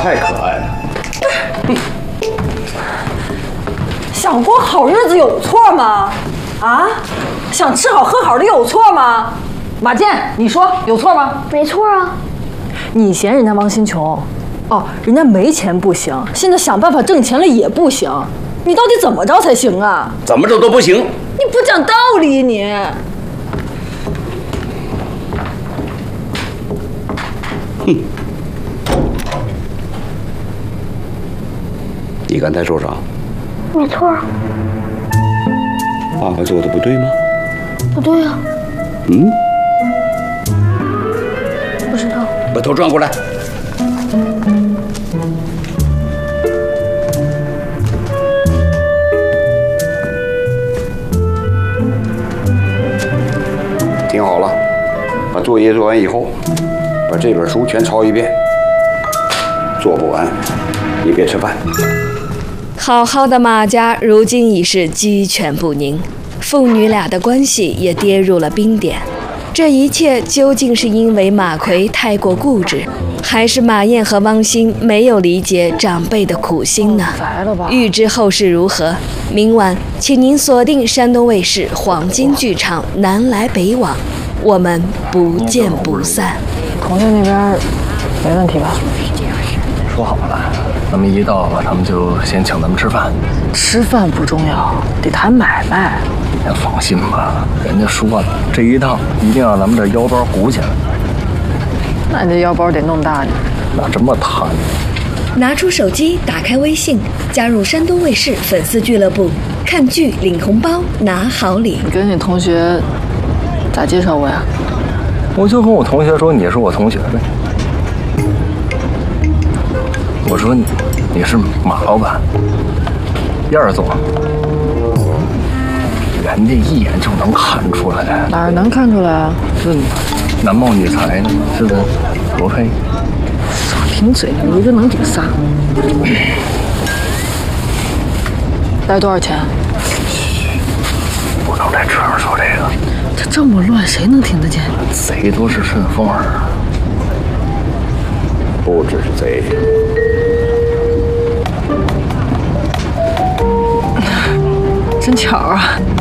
太可爱了。 想过好日子有错吗？啊，想吃好喝好的有错吗？马健，你说有错吗？ 没错啊。 你嫌人家王新穷，哦，人家没钱不行，现在想办法挣钱了也不行，你到底怎么着才行啊？ 怎么着都不行。 你不讲道理你。 哼。你刚才说啥？ 没错。 爸爸做的不对吗？ 不对啊。 嗯？ 不知道。 把头转过来。听好了，把作业做完以后，把这本书全抄一遍。做不完，你别吃饭。 好好的马家如今已是鸡犬不宁，父女俩的关系也跌入了冰点。这一切究竟是因为马奎太过固执，还是马燕和汪欣没有理解长辈的苦心呢？欲知后事如何，明晚请您锁定山东卫视黄金剧场《南来北往》，我们不见不散。 同学那边没问题吧？ 说好了，咱们一到他们就先请咱们吃饭。 吃饭不重要，得谈买卖。 您放心吧，人家说了，这一趟一定让咱们这腰包鼓起来。 那你这腰包得弄大点。 哪这么贪？ 拿出手机，打开微信，加入山东卫视粉丝俱乐部，看剧领红包拿好礼。 你跟你同学咋介绍我呀？ 我就跟我同学说你是我同学呗。我说你是马老板，燕儿总，人家一眼就能看出来。 哪儿能看出来啊？ 这男貌女才呢，是不是？多配。 少贫嘴，你一个能顶仨。带多少钱？ 不能在车上说这个。 这这么乱，谁能听得见？ 贼都是顺风耳， 不只是贼。 真巧啊！